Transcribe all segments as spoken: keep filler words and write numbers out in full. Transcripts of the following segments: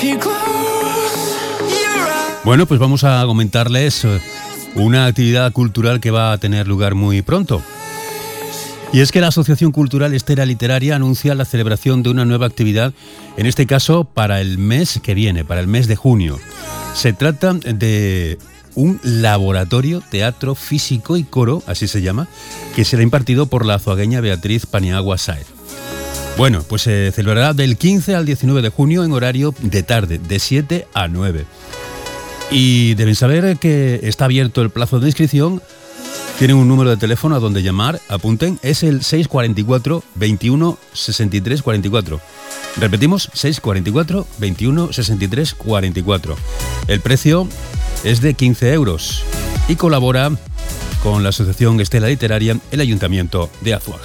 Bueno, pues vamos a comentarles una actividad cultural que va a tener lugar muy pronto. Y es que la Asociación Cultural Estera Literaria anuncia la celebración de una nueva actividad, en este caso para el mes que viene, para el mes de junio. Se trata de un laboratorio teatro físico y coro, así se llama, que será impartido por la azuagueña Beatriz Paniagua Sáez. Bueno, pues se celebrará del quince al diecinueve de junio en horario de tarde, de siete a nueve. Y deben saber que está abierto el plazo de inscripción. Tienen un número de teléfono a donde llamar, apunten, es el seis cuatro cuatro, veintiuno, sesenta y tres cuarenta y cuatro. Repetimos, seis cuatro cuatro, veintiuno, sesenta y tres cuarenta y cuatro. El precio es de quince euros y colabora con la Asociación Estela Literaria el Ayuntamiento de Azuaga.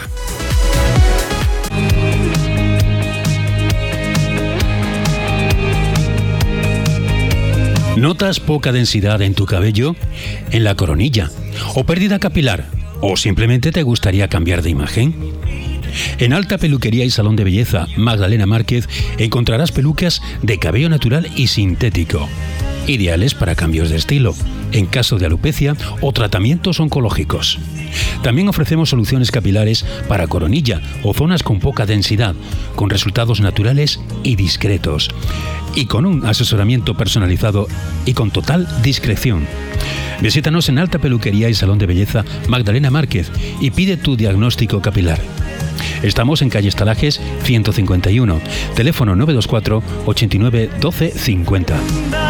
¿Notas poca densidad en tu cabello, en la coronilla, o pérdida capilar, o simplemente te gustaría cambiar de imagen? En Alta Peluquería y Salón de Belleza Magdalena Márquez encontrarás pelucas de cabello natural y sintético, ideales para cambios de estilo, en caso de alopecia o tratamientos oncológicos. También ofrecemos soluciones capilares para coronilla o zonas con poca densidad, con resultados naturales y discretos, y con un asesoramiento personalizado y con total discreción. Visítanos en Alta Peluquería y Salón de Belleza Magdalena Márquez y pide tu diagnóstico capilar. Estamos en calle Estalajes ciento cincuenta y uno, teléfono nueve dos cuatro, ochenta y nueve, doce cincuenta.